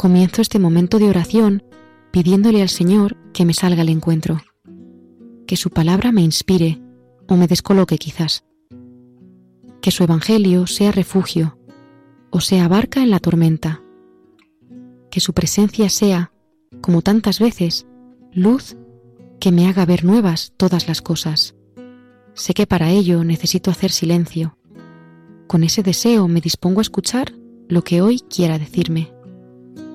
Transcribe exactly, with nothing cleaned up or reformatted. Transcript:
Comienzo este momento de oración pidiéndole al Señor que me salga al encuentro, que su palabra me inspire o me descoloque quizás, que su evangelio sea refugio o sea barca en la tormenta, que su presencia sea, como tantas veces, luz que me haga ver nuevas todas las cosas. Sé que para ello necesito hacer silencio. Con ese deseo me dispongo a escuchar lo que hoy quiera decirme.